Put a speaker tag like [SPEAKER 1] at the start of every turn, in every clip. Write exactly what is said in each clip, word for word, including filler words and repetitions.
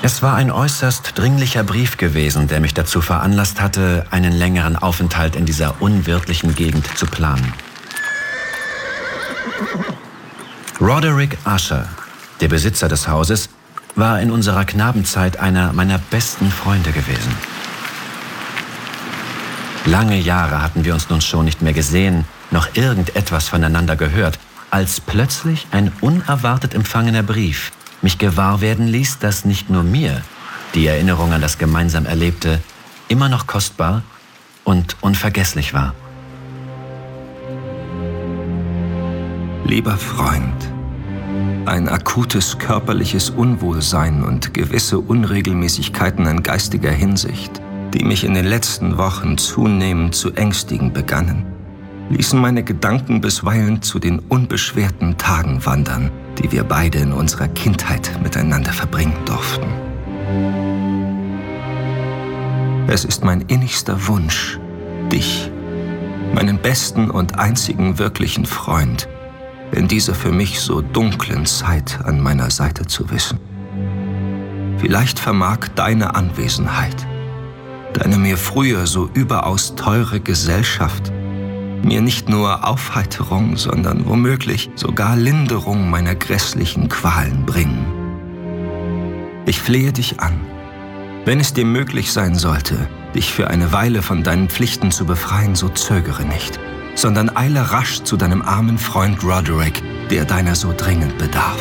[SPEAKER 1] Es war ein äußerst dringlicher Brief gewesen, der mich dazu veranlasst hatte, einen längeren Aufenthalt in dieser unwirtlichen Gegend zu planen. Roderick Usher, der Besitzer des Hauses, war in unserer Knabenzeit einer meiner besten Freunde gewesen. Lange Jahre hatten wir uns nun schon nicht mehr gesehen, noch irgendetwas voneinander gehört, als plötzlich ein unerwartet empfangener Brief mich gewahr werden ließ, dass nicht nur mir die Erinnerung an das gemeinsam Erlebte immer noch kostbar und unvergesslich war.
[SPEAKER 2] Lieber Freund, ein akutes körperliches Unwohlsein und gewisse Unregelmäßigkeiten in geistiger Hinsicht, die mich in den letzten Wochen zunehmend zu ängstigen begannen, ließen meine Gedanken bisweilen zu den unbeschwerten Tagen wandern, die wir beide in unserer Kindheit miteinander verbringen durften. Es ist mein innigster Wunsch, dich, meinen besten und einzigen wirklichen Freund, in dieser für mich so dunklen Zeit an meiner Seite zu wissen. Vielleicht vermag deine Anwesenheit, deine mir früher so überaus teure Gesellschaft, mir nicht nur Aufheiterung, sondern womöglich sogar Linderung meiner grässlichen Qualen bringen. Ich flehe dich an, wenn es dir möglich sein sollte, dich für eine Weile von deinen Pflichten zu befreien, so zögere nicht, sondern eile rasch zu deinem armen Freund Roderick, der deiner so dringend bedarf.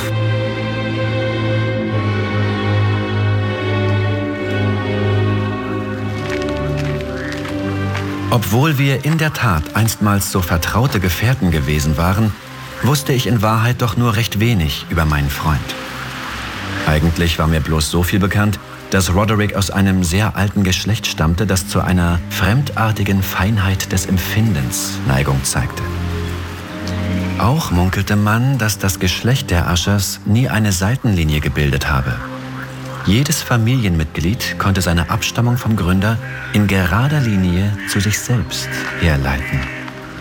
[SPEAKER 1] Obwohl wir in der Tat einstmals so vertraute Gefährten gewesen waren, wusste ich in Wahrheit doch nur recht wenig über meinen Freund. Eigentlich war mir bloß so viel bekannt, dass Roderick aus einem sehr alten Geschlecht stammte, das zu einer fremdartigen Feinheit des Empfindens Neigung zeigte. Auch munkelte man, dass das Geschlecht der Ushers nie eine Seitenlinie gebildet habe. Jedes Familienmitglied konnte seine Abstammung vom Gründer in gerader Linie zu sich selbst herleiten.